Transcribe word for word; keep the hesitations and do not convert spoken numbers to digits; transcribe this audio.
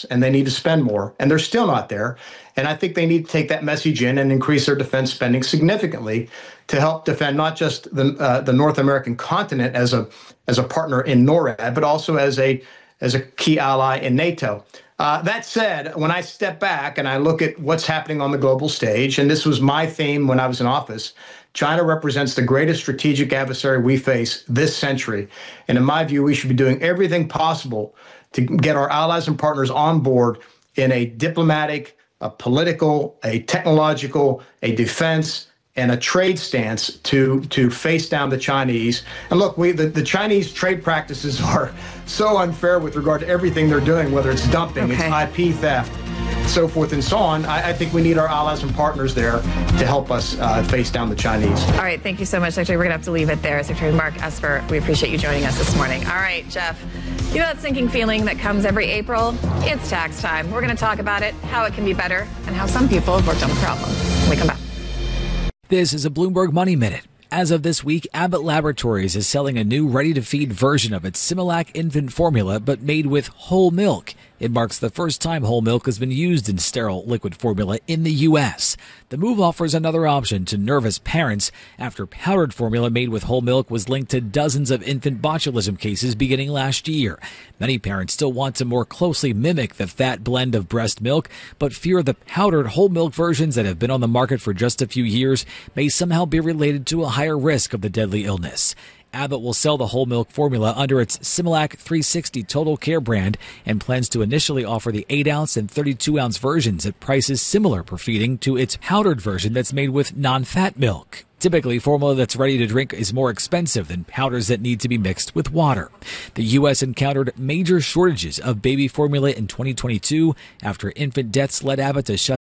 defense, and they need to spend more, and they're still not there. And I think they need to take that message in and increase their defense spending significantly to help defend not just the uh, the North American continent as a as a partner in NORAD, but also as a as a key ally in NATO. Uh, that said, when I step back and I look at what's happening on the global stage, and this was my theme when I was in office, China represents the greatest strategic adversary we face this century. And in my view, we should be doing everything possible to get our allies and partners on board in a diplomatic, a political, a technological, a defense, and a trade stance to to face down the Chinese. And look, we the, the Chinese trade practices are so unfair with regard to everything they're doing, whether it's dumping, okay. it's I P theft, so forth and so on. I, I think we need our allies and partners there to help us uh, face down the Chinese. All right, thank you so much, Secretary. We're going to have to leave it there. Secretary Mark Esper, we appreciate you joining us this morning. All right, Jeff, you know that sinking feeling that comes every April? It's tax time. We're going to talk about it, how it can be better, and how some people have worked on the problem. When we come back. This is a Bloomberg Money Minute. As of this week, Abbott Laboratories is selling a new ready-to-feed version of its Similac infant formula, but made with whole milk. It marks the first time whole milk has been used in sterile liquid formula in the U S. The move offers another option to nervous parents after powdered formula made with whole milk was linked to dozens of infant botulism cases beginning last year. Many parents still want to more closely mimic the fat blend of breast milk, but fear the powdered whole milk versions that have been on the market for just a few years may somehow be related to a higher risk of the deadly illness. Abbott will sell the whole milk formula under its Similac three sixty Total Care brand and plans to initially offer the eight ounce and thirty-two ounce versions at prices similar per feeding to its powdered version that's made with non-fat milk. Typically, formula that's ready to drink is more expensive than powders that need to be mixed with water. The U S encountered major shortages of baby formula in twenty twenty-two after infant deaths led Abbott to shut